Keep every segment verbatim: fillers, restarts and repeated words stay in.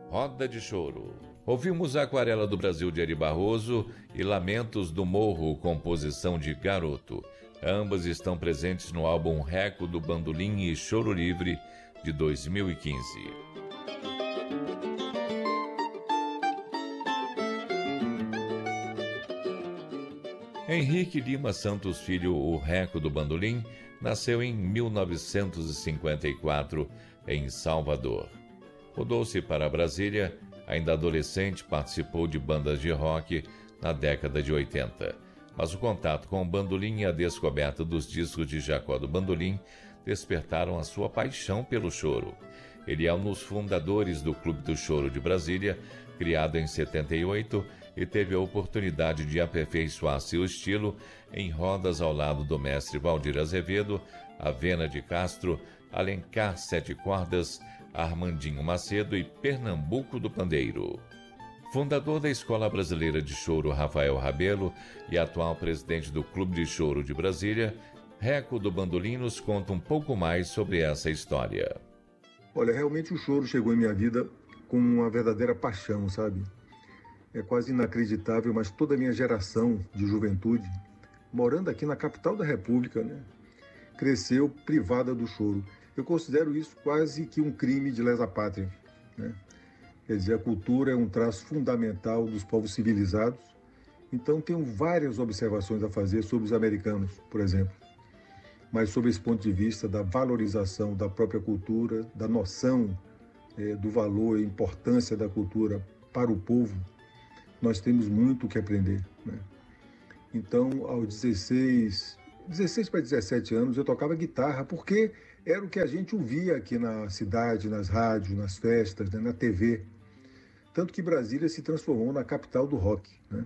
Roda de Choro. Ouvimos a Aquarela do Brasil de Ari Barroso e Lamentos do Morro, composição de Garoto. Ambas estão presentes no álbum Reco do Bandolim e Choro Livre, de dois mil e quinze. Henrique Lima Santos Filho, o Reco do Bandolim, nasceu em mil novecentos e cinquenta e quatro, em Salvador. Mudou-se para Brasília. Ainda adolescente, participou de bandas de rock na década de oitenta. Mas o contato com o bandolim e a descoberta dos discos de Jacó do Bandolim despertaram a sua paixão pelo choro. Ele é um dos fundadores do Clube do Choro de Brasília, criado em setenta e oito, e teve a oportunidade de aperfeiçoar seu estilo em rodas ao lado do mestre Valdir Azevedo, Avena de Castro, Alencar Sete Cordas, Armandinho Macedo e Pernambuco do Pandeiro. Fundador da Escola Brasileira de Choro Rafael Rabelo e atual presidente do Clube de Choro de Brasília, Reco do Bandolim nos conta um pouco mais sobre essa história. Olha, realmente o choro chegou em minha vida com uma verdadeira paixão, sabe? É quase inacreditável, mas toda a minha geração de juventude, morando aqui na capital da República, né, cresceu privada do choro. Eu considero isso quase que um crime de lesa pátria, né? Quer dizer, a cultura é um traço fundamental dos povos civilizados. Então tenho várias observações a fazer sobre os americanos, por exemplo. Mas sob esse ponto de vista da valorização da própria cultura, da noção é, do valor e importância da cultura para o povo, nós temos muito o que aprender, né? Então, aos dezesseis, dezesseis para dezessete anos, eu tocava guitarra, porque era o que a gente ouvia aqui na cidade, nas rádios, nas festas, né, na T V. Tanto que Brasília se transformou na capital do rock, né?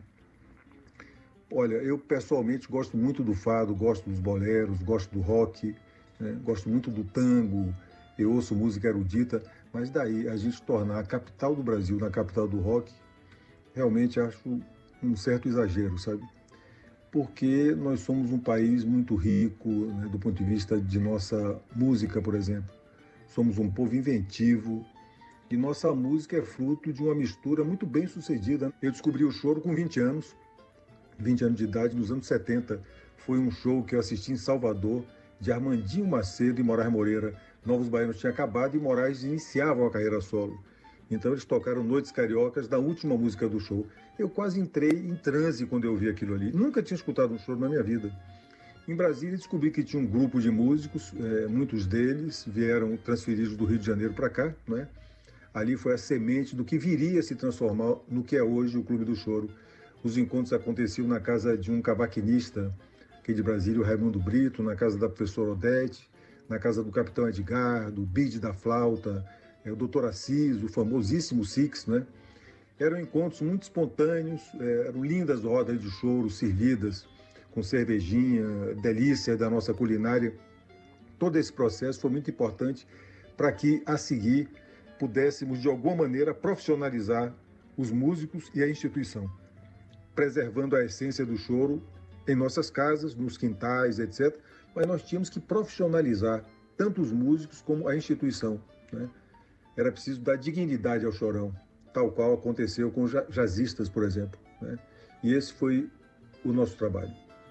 Olha, eu pessoalmente gosto muito do fado, gosto dos boleros, gosto do rock, né? Gosto muito do tango, eu ouço música erudita, mas daí a gente tornar a capital do Brasil na capital do rock, realmente acho um certo exagero, sabe? Porque nós somos um país muito rico, né, do ponto de vista de nossa música, por exemplo. Somos um povo inventivo e nossa música é fruto de uma mistura muito bem sucedida. Eu descobri o choro com vinte anos, vinte anos de idade, nos anos setenta. Foi um show que eu assisti em Salvador, de Armandinho Macedo e Moraes Moreira. Novos Baianos tinha acabado e Moraes iniciavam a carreira solo. Então eles tocaram Noites Cariocas, da última música do show. Eu quase entrei em transe quando eu vi aquilo ali. Nunca tinha escutado um choro na minha vida. Em Brasília descobri que tinha um grupo de músicos, é, muitos deles vieram transferidos do Rio de Janeiro para cá, né? Ali foi a semente do que viria a se transformar no que é hoje o Clube do Choro. Os encontros aconteciam na casa de um cavaquinista aqui de Brasília, o Raimundo Brito, na casa da professora Odete, na casa do capitão Edgar, do Bide da Flauta, é, o doutor Assis, o famosíssimo Six, né? Eram encontros muito espontâneos, é, eram lindas rodas de choro servidas com cervejinha, delícia da nossa culinária. Todo esse processo foi muito importante para que, a seguir, pudéssemos, de alguma maneira, profissionalizar os músicos e a instituição, preservando a essência do choro em nossas casas, nos quintais, etcétera. Mas nós tínhamos que profissionalizar tanto os músicos como a instituição, né? Era preciso dar dignidade ao chorão, tal qual aconteceu com os jazzistas, por exemplo, né? E esse foi o nosso trabalho.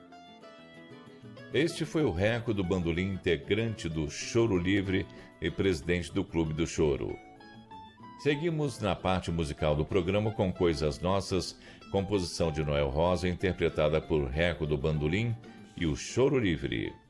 Este foi o Reco do Bandolim, integrante do Choro Livre e presidente do Clube do Choro. Seguimos na parte musical do programa com Coisas Nossas, composição de Noel Rosa, interpretada por Reco do Bandolim e o Choro Livre.